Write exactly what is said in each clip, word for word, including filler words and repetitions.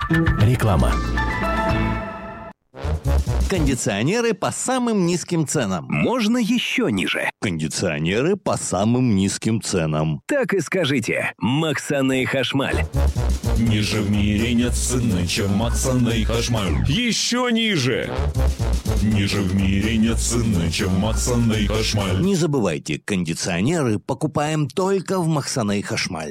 Реклама. Кондиционеры по самым низким ценам. Можно еще ниже. Кондиционеры по самым низким ценам. Так и скажите. Максаны Хашмаль. Ниже в мире нет цены, чем Максаны Хашмаль. Еще ниже. Ниже в мире нет цены, чем Максаны Хашмаль. Не забывайте, кондиционеры покупаем только в Максаны Хашмаль.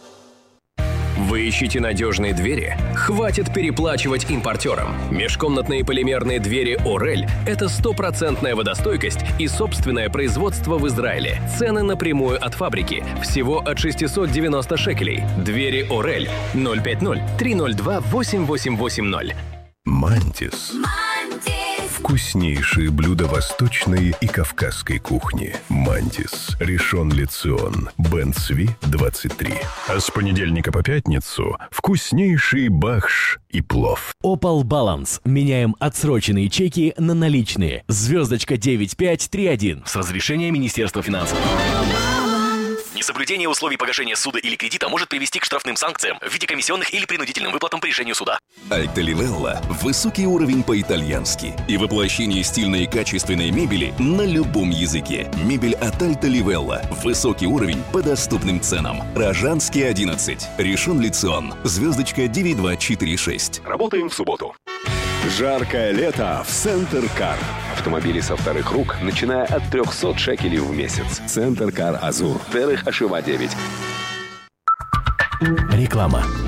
Вы ищете надежные двери? Хватит переплачивать импортерам. Межкомнатные полимерные двери «Орель» — это стопроцентная водостойкость и собственное производство в Израиле. Цены напрямую от фабрики. Всего от шестьсот девяносто шекелей. Двери «Орель» ноль пять ноль три ноль два восемь восемь восемь ноль. Мантис. Вкуснейшие блюда восточной и кавказской кухни. Мантис. Ришон Ле Цион. Бен Цви, двадцать три. А с понедельника по пятницу вкуснейший бахш и плов. Opal Balance. Меняем отсроченные чеки на наличные. Звездочка девять пять три один. С разрешения Министерства финансов. Несоблюдение условий погашения суда или кредита может привести к штрафным санкциям в виде комиссионных или принудительным выплатам по решению суда. Альта Ливелла – высокий уровень по-итальянски и воплощение стильной и качественной мебели на любом языке. Мебель от Альта Ливелла. Высокий уровень по доступным ценам. Рожанский, одиннадцать. Ришон Ле Цион. Звездочка девять два четыре шесть. Работаем в субботу. Жаркое лето в Центр Кар. Автомобили со вторых рук, начиная от трехсот шекелей в месяц. Центр Кар Азур. Терех Ашива девять. Реклама.